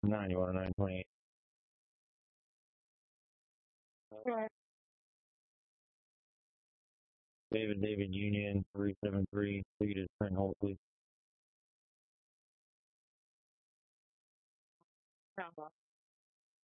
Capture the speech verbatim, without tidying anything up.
nine, you want a nine twenty-eight. Right. David, David Union, three seven three, speed is Trent Holt, please. Round off.